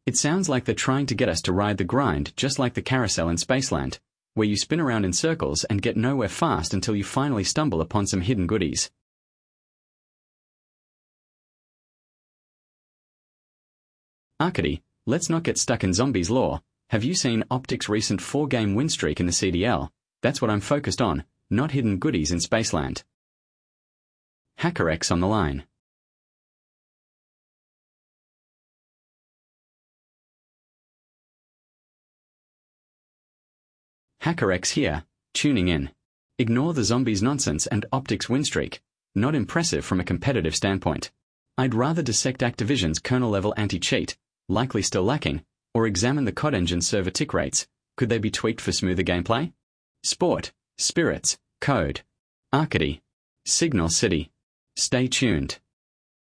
It sounds like they're trying to get us to ride the grind just like the carousel in Spaceland, where you spin around in circles and get nowhere fast until you finally stumble upon some hidden goodies. Arcady, let's not get stuck in zombies lore. Have you seen Optic's recent 4-game win streak in the CDL? That's what I'm focused on, not hidden goodies in Spaceland. HackerX on the line. HackerX here, tuning in. Ignore the zombies nonsense and Optic's win streak. Not impressive from a competitive standpoint. I'd rather dissect Activision's kernel-level anti-cheat, likely still lacking, or examine the COD Engine server tick rates. Could they be tweaked for smoother gameplay? Sport, Spirits, Code. Arcady. Signal City. Stay tuned.